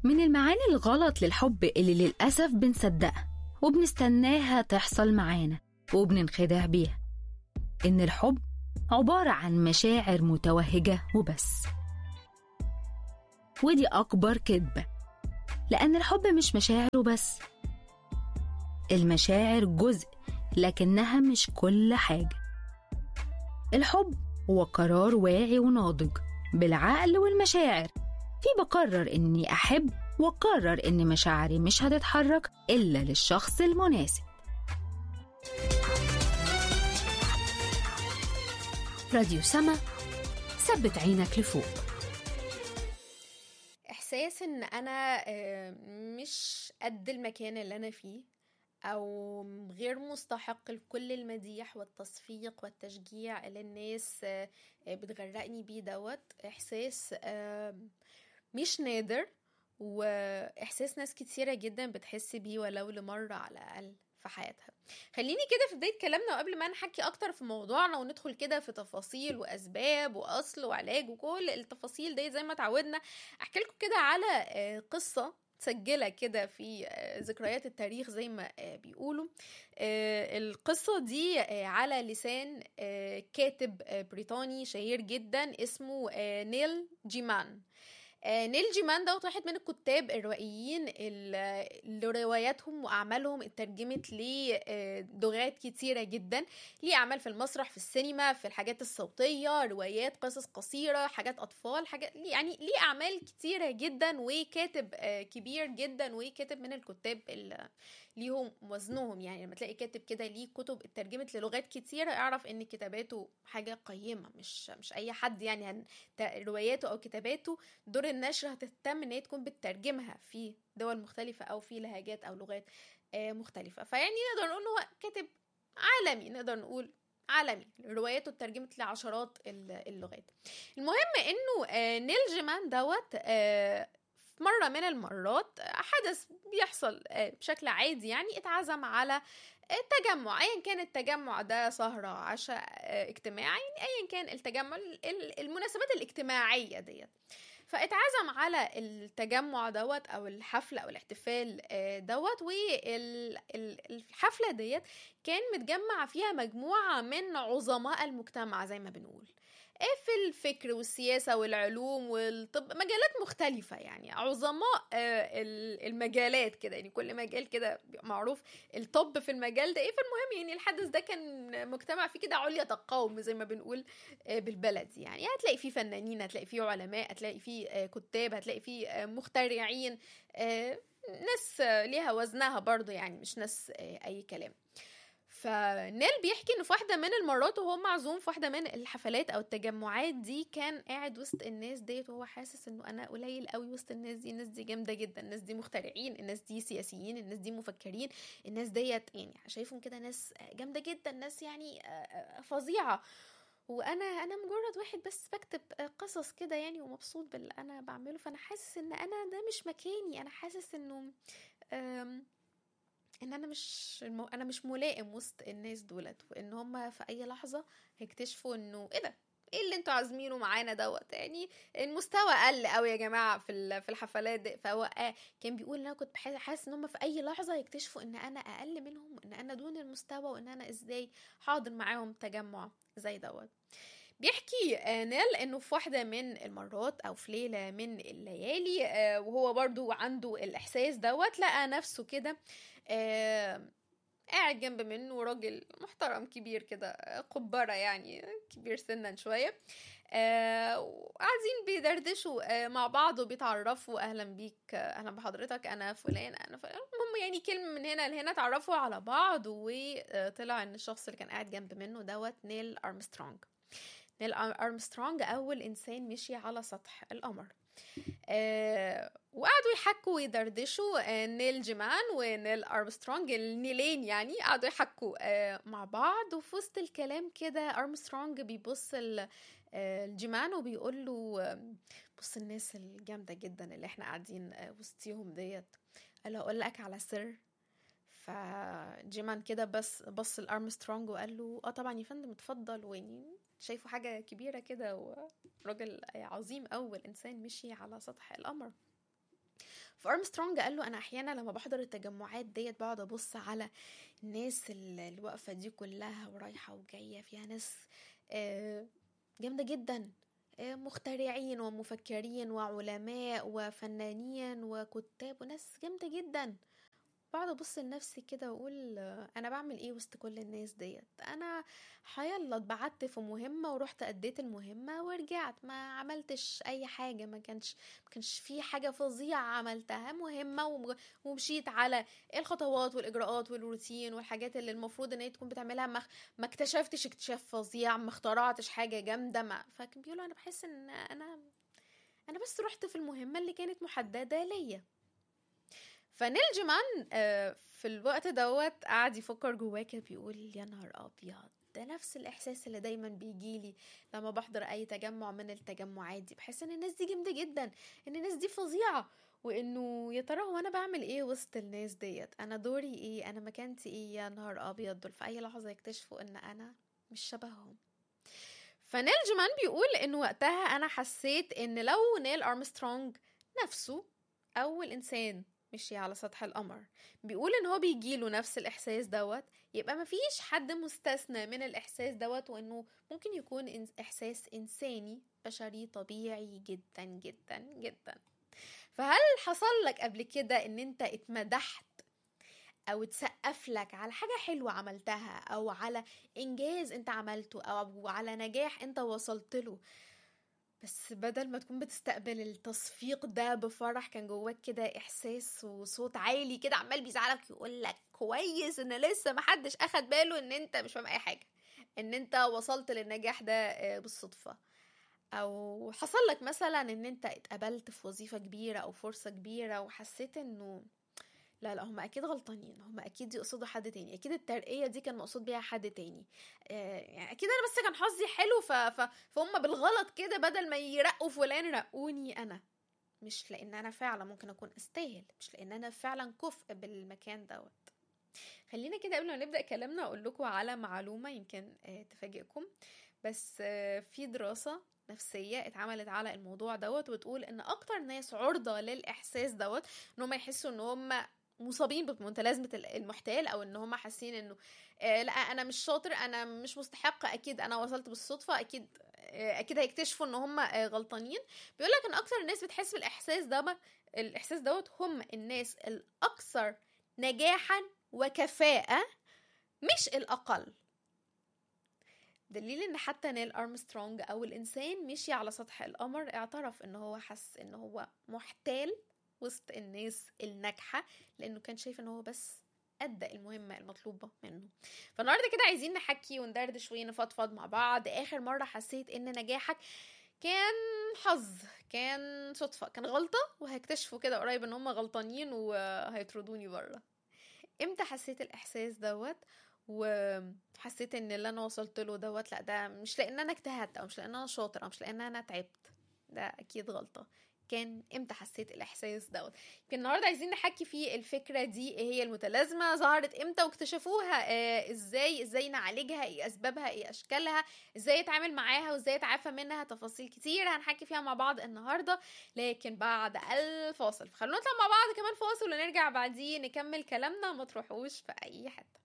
من المعاني الغلط للحب اللي للأسف بنصدقها وبنستناها تحصل معانا وبننخدع بيها إن الحب عبارة عن مشاعر متوهجة وبس. ودي أكبر كذبة، لأن الحب مش مشاعر وبس. المشاعر جزء لكنها مش كل حاجة. الحب هو قرار واعي وناضج بالعقل والمشاعر، في بقرر إني أحب وقرر إن مشاعري مش هتتحرك إلا للشخص المناسب. راديو سما، ثبت عينك لفوق. إحساس إن أنا مش قد المكان اللي أنا فيه، أو غير مستحق لكل المديح والتصفيق والتشجيع اللي الناس بتغرقني بيه دوت. إحساس مش نادر، وإحساس ناس كتيرة جدا بتحس بيه ولو لمرة على الأقل في حياتها. خليني كده في بداية كلامنا وقبل ما نحكي أكتر في موضوعنا وندخل كده في تفاصيل وأسباب وأصل وعلاج وكل التفاصيل دي زي ما تعودنا، أحكي لكم كده على قصة تسجلها كده في ذكريات التاريخ زي ما بيقولوا. القصة دي على لسان كاتب بريطاني شهير جدا اسمه نيل جيمان. نيل جيمان ده واحد من الكتاب الروائيين اللي رواياتهم وأعمالهم اترجمت للغات كتيرة جدا. ليه أعمال في المسرح، في السينما، في الحاجات الصوتية، روايات، قصص قصيرة، حاجات أطفال، حاجات يعني ليه أعمال كتيرة جدا، وكاتب كبير جدا، وكاتب من الكتاب اللي ليهم وزنهم. يعني لما تلاقي كاتب كده ليه كتب اترجمت للغات كتيرة، اعرف ان كتاباته حاجة قيمة، مش اي حد يعني رواياته او كتاباته دور النشر هتهتم ان هي تكون بتترجمها في دول مختلفة او في لهجات او لغات مختلفة. فيعني نقدر نقول هو كاتب عالمي، نقدر نقول عالمي، رواياته اترجمت لعشرات اللغات. المهم انه نيل جيمان دوت في مرة من المرات حدث بيحصل بشكل عادي، يعني اتعزم على تجمع، ايا كان التجمع ده سهرة، عشاء، اجتماعي، ايا كان التجمع، المناسبات الاجتماعية ديت. فاتعزم على التجمع دوت او الحفلة او الاحتفال دوت. والحفلة ديت كان متجمع فيها مجموعة من عظماء المجتمع زي ما بنقول، في الفكر والسياسة والعلوم والطب، مجالات مختلفة، يعني عظماء المجالات كده، يعني كل مجال كده معروف الطب في المجال ده ايه. فالمهم يعني الحدث ده كان مجتمع فيه كده علية القوم زي ما بنقول بالبلد. يعني هتلاقي فيه فنانين، هتلاقي فيه علماء، هتلاقي فيه كتاب، هتلاقي فيه مخترعين، ناس ليها وزنها برضو، يعني مش ناس اي كلام. فنيل بيحكي انه في واحدة من المرات وهو معزوم في واحدة من الحفلات او التجمعات دي، كان قاعد وسط الناس ديت وهو حاسس انه انا قليل قوي وسط الناس دي. الناس دي جامدة جدا، الناس دي مخترعين، الناس دي سياسيين، الناس دي مفكرين، الناس ديت يعني شايفهم كده ناس جامدة جدا، ناس يعني فظيعة، وانا مجرد واحد بس بكتب قصص كده يعني ومبسوط باللي انا بعمله. فانا حاسس ان انا ده مش مكاني، انا حاسس انه ان انا مش ملائم وسط الناس دولت، وان هم في اي لحظه هيكتشفوا انه ايه ده، ايه اللي انتوا عازمينه معانا دوت. يعني المستوى قل قوي يا جماعه في الحفلات دي. فهو كان بيقول ان انا كنت حاسس ان هم في اي لحظه هيكتشفوا ان انا اقل منهم، ان انا دون المستوى، وان انا ازاي حاضر معاهم تجمع زي دوت. بيحكي نيل انه في واحدة من المرات او في ليلة من الليالي، وهو برضو عنده الاحساس دوت، لقى نفسه كده قاعد جنب منه راجل محترم كبير كده، قبارة يعني كبير سنا شوية، وقاعدين بيدردشوا مع بعض وبيتعرفوا، اهلا بيك، اهلا بحضرتك، انا فلان، انا فلان. المهم يعني كلمة من هنا لهنا تعرفوا على بعض، وطلع ان الشخص اللي كان قاعد جنب منه دوت نيل أرمسترونج. نيل أرمسترونج أول إنسان مشي على سطح القمر. وقعدوا يحكوا ويدردشوا، نيل جيمان ونيل أرمسترونج، النيلين يعني قعدوا يحكوا مع بعض. وفي وسط الكلام كده أرمسترونج بيبص الجيمان وبيقول له بص الناس الجامدة جدا اللي احنا قاعدين وسطيهم ديت، قال له أقول لك على سر. فجيمان كده بص لأرمسترونج وقال له طبعا يا فندم اتفضل، ويني شايفه حاجة كبيرة كده وراجل عظيم، أول إنسان مشي على سطح القمر. فارمسترونج قال له انا احيانا لما بحضر التجمعات ديت بقعد ابص على الناس اللي واقفه دي كلها ورايحه وجايه، فيها ناس جامده جدا، مخترعين ومفكرين وعلماء وفنانين وكتاب وناس جامده جدا. بقعد ابص لنفسي كده واقول انا بعمل ايه وسط كل الناس ديت؟ انا حيلا اتبعت في مهمه ورحت اديت المهمه ورجعت، ما عملتش اي حاجه، ما كانش في حاجه فظيعه عملتها، مهمه ومشيت على الخطوات والاجراءات والروتين والحاجات اللي المفروض ان هي تكون بتعملها، ما اكتشفتش اكتشاف فظيع، ما اخترعتش حاجه جامده. ما فكان بيقولوا انا بحس ان انا بس رحت في المهمه اللي كانت محدده ليا. فنيل جيمان في الوقت دوت قاعد يفكر جواه كده، بيقول يا نهار ابيض، ده نفس الاحساس اللي دايما بيجيلي لما بحضر اي تجمع من التجمعات دي. بحس ان الناس دي جامده جدا، ان الناس دي فظيعه، وانه يا ترى هو انا بعمل ايه وسط الناس ديت؟ انا دوري ايه؟ انا مكانتي ايه؟ يا نهار ابيض، دول في اي لحظه يكتشفوا ان انا مش شبههم. فنيل جيمان بيقول انه وقتها انا حسيت ان لو نيل ارمسترونج نفسه اول انسان مشي على سطح القمر بيقول ان هو بيجيله نفس الاحساس دوت، يبقى مفيش حد مستثنى من الاحساس دوت، وانه ممكن يكون احساس انساني بشري طبيعي جدا جدا جدا. فهل حصل لك قبل كده ان انت اتمدحت او تسقف لك على حاجة حلوة عملتها، او على انجاز انت عملته، او على نجاح انت وصلت له، بس بدل ما تكون بتستقبل التصفيق ده بفرح، كان جواك كده احساس وصوت عالي كده عمال بيزعلك يقولك كويس ان لسه محدش اخد باله ان انت مش فاهم اي حاجة، ان انت وصلت للنجاح ده بالصدفة؟ او حصل لك مثلا ان انت اتقبلت في وظيفة كبيرة او فرصة كبيرة وحسيت انه لا هم اكيد غلطانين، هم اكيد يقصدوا حد تاني، اكيد الترقية دي كان مقصود بيها حد تاني، يعني اكيد انا بس كان حظي حلو فهم بالغلط كده بدل ما يرقوا فلان رقوني انا، مش لان انا فعلا ممكن اكون استاهل، مش لان انا فعلا كفء بالمكان دوت. خلينا كده قبل ما نبدأ كلامنا اقول لكم على معلومة يمكن تفاجئكم، بس في دراسة نفسية اتعملت على الموضوع دوت، وتقول ان اكتر ناس عرضة للاحساس دوت ان هم يحسوا ان هم مصابين بمتلازمة المحتال، او ان هم حاسين انه لا انا مش شاطر، انا مش مستحق، اكيد انا وصلت بالصدفة، اكيد هيكتشفوا ان هم غلطانين. بيقول لك ان اكتر الناس بتحس بالاحساس ده، الاحساس دوت هم الناس الاكثر نجاحا وكفاءة، مش الاقل. دليل ان حتى نيل ارمسترونج اول انسان مشي على سطح القمر اعترف ان هو حس ان هو محتال وسط الناس الناجحة، لانه كان شايف ان هو بس أدى المهمة المطلوبة منه. فالنهاردة كده عايزين نحكي وندردش ونفضفض مع بعض. آخر مرة حسيت ان نجاحك كان حظ، كان صدفة، كان غلطة، وهيكتشفوا كده قريب ان هم غلطانين وهيطردوني بره؟ امتى حسيت الاحساس دوت وحسيت ان اللي انا وصلت له دوت لا ده مش لان انا اجتهدت، او مش لان انا شاطر، او مش لان انا تعبت؟ ده اكيد غلطة. كان امتى حسيت الاحساس دوت؟ يمكن النهارده عايزين نحكي في الفكره دي، ايه هي المتلازمه، ظهرت امتى واكتشفوها ازاي نعالجها، ايه اسبابها، ايه اشكالها، ازاي اتعامل معاها وازاي اتعافى منها. تفاصيل كتير هنحكي فيها مع بعض النهارده، لكن بعد الفاصل. فخلونا نطلع مع بعض كمان فاصل ونرجع بعدين نكمل كلامنا، ما تروحوش في اي حته.